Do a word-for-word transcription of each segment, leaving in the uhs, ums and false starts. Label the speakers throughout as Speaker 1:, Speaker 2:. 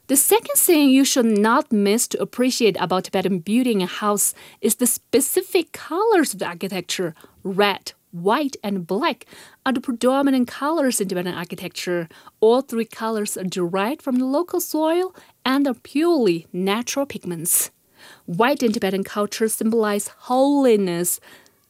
Speaker 1: The second thing you should not miss to appreciate about Tibetan building a house is the specific colors of the architecture. Red, white, and black are the predominant colors in Tibetan architecture. All three colors are derived from the local soil and are purely natural pigments. White in Tibetan culture symbolizes holiness,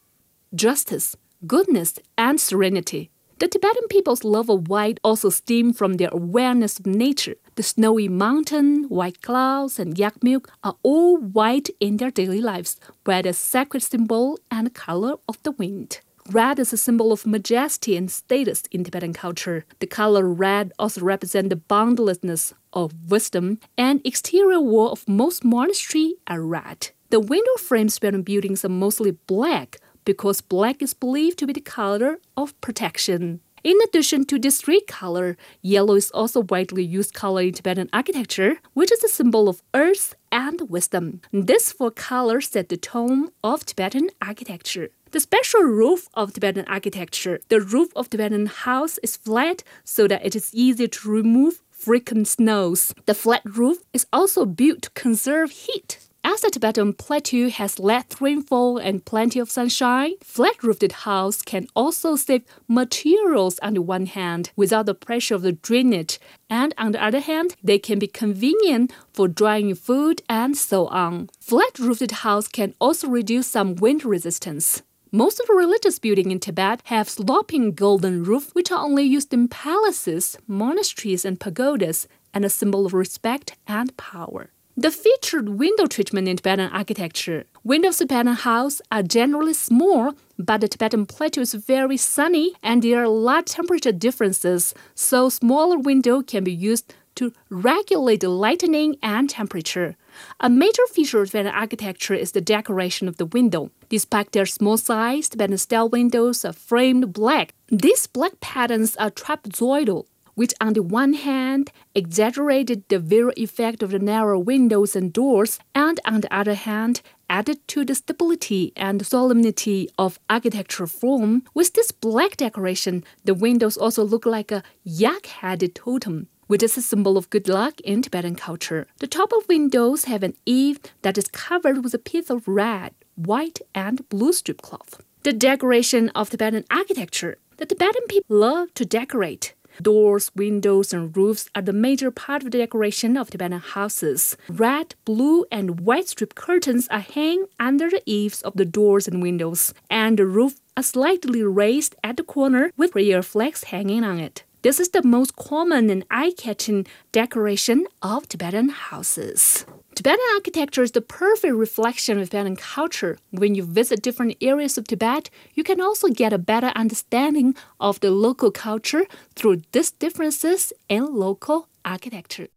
Speaker 1: justice, goodness, and serenity. The Tibetan people's love of white also stems from their awareness of nature. The snowy mountain, white clouds, and yak milk are all white in their daily lives, red as sacred symbol and color of the wind. Red is a symbol of majesty and status in Tibetan culture. The color red also represents the boundlessness of wisdom, and exterior wall of most monasteries are red. The window frames Tibetan buildings are mostly black, because black is believed to be the color of protection. In addition to this three color, yellow is also widely used color in Tibetan architecture, which is a symbol of earth and wisdom. These four colors set the tone of Tibetan architecture. The special roof of Tibetan architecture. The roof of Tibetan house is flat so that it is easy to remove frequent snows. The flat roof is also built to conserve heat. As the Tibetan plateau has less rainfall and plenty of sunshine, flat-roofed house can also save materials on the one hand without the pressure of the drainage, and on the other hand, they can be convenient for drying food and so on. Flat-roofed house can also reduce some wind resistance. Most of the religious buildings in Tibet have sloping golden roofs, which are only used in palaces, monasteries, and pagodas, and a symbol of respect and power. The featured window treatment in Tibetan architecture. Windows of Tibetan house are generally small, but the Tibetan plateau is very sunny and there are large temperature differences, so smaller window can be used to regulate the lighting and temperature. A major feature of Tibetan architecture is the decoration of the window. Despite their small size, Tibetan-style windows are framed black. These black patterns are trapezoidal, which on the one hand exaggerated the visual effect of the narrow windows and doors, and on the other hand added to the stability and solemnity of architectural form. With this black decoration, the windows also look like a yak-headed totem, which is a symbol of good luck in Tibetan culture. The top of windows have an eave that is covered with a piece of red, white, and blue strip cloth. The decoration of Tibetan architecture. The Tibetan people love to decorate. Doors, windows, and roofs are the major part of the decoration of Tibetan houses. Red, blue, and white strip curtains are hanging under the eaves of the doors and windows, and the roof are slightly raised at the corner with prayer flags hanging on it. This is the most common and eye-catching decoration of Tibetan houses. Tibetan architecture is the perfect reflection of Tibetan culture. When you visit different areas of Tibet, you can also get a better understanding of the local culture through these differences in local architecture.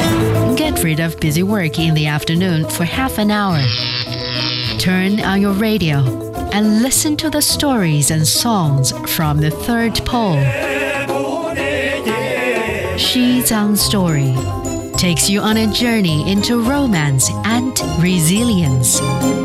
Speaker 2: Get rid of busy work in the afternoon for half an hour. Turn on your radio and listen to the stories and songs from the third pole. Xizang Story takes you on a journey into romance and resilience.